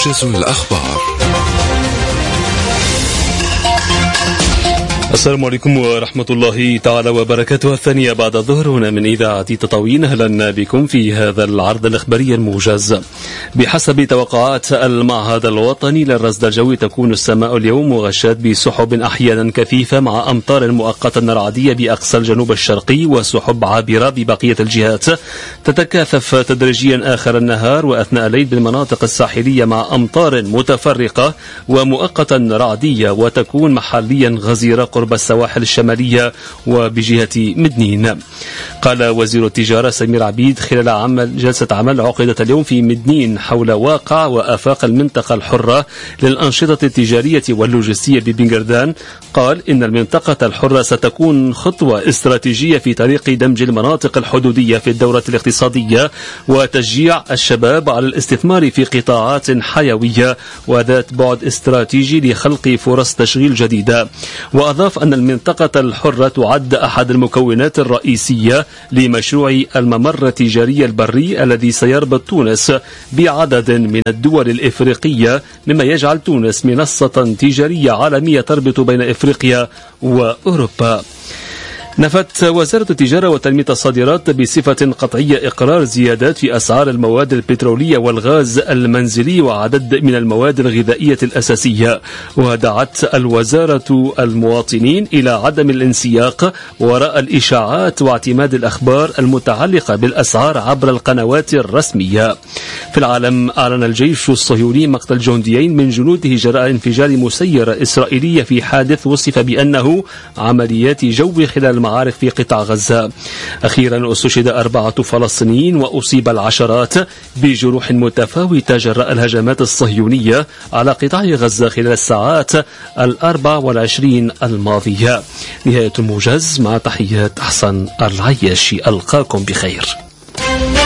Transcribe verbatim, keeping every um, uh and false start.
موجز الأخبار. السلام عليكم ورحمة الله تعالى وبركاته. الثانية بعد الظهر هنا من إذاعة تطاوين. أهلا بكم في هذا العرض الإخباري الموجز. بحسب توقعات المعهد الوطني للرصد الجوي تكون السماء اليوم مغشاة بسحب أحيانا كثيفة مع أمطار مؤقتة رعدية بأقصى الجنوب الشرقي وسحب عابرة ببقية الجهات تتكاثف تدريجيا آخر النهار وأثناء الليل بالمناطق الساحلية مع أمطار متفرقة ومؤقتا رعدية وتكون محليا غزيرة قرب السواحل الشمالية وبجهة مدنين. قال وزير التجارة سمير عبيد خلال عمل جلسة عمل عقدت اليوم في مدنين حول واقع وآفاق المنطقة الحرة للأنشطة التجارية واللوجستية ببنغردان، قال إن المنطقة الحرة ستكون خطوة استراتيجية في طريق دمج المناطق الحدودية في الدورة الاقتصادية وتشجيع الشباب على الاستثمار في قطاعات حيوية وذات بعد استراتيجي لخلق فرص تشغيل جديدة. وأضاف أن المنطقة الحرة تعد أحد المكونات الرئيسية لمشروع الممر التجاري البري الذي سيربط تونس بعدد من الدول الإفريقية، مما يجعل تونس منصة تجارية عالمية تربط بين إفريقيا وأوروبا. نفت وزارة التجارة وتنمية الصادرات بصفة قطعية إقرار زيادات في أسعار المواد البترولية والغاز المنزلي وعدد من المواد الغذائية الأساسية، ودعت الوزارة المواطنين إلى عدم الانسياق وراء الإشاعات واعتماد الأخبار المتعلقة بالأسعار عبر القنوات الرسمية. في العالم، أعلن الجيش الصهيوني مقتل جنديين من جنوده جراء انفجار مسيرة إسرائيلية في حادث وصف بأنه عمليات جو خلال المعارك في قطاع غزة. أخيرا استشهد أربعة فلسطينيين وأصيب العشرات بجروح متفاوتة جراء الهجمات الصهيونية على قطاع غزة خلال الساعات الأربع والعشرين الماضية. نهاية الموجز، مع تحيات أحسن العياشي، ألقاكم بخير.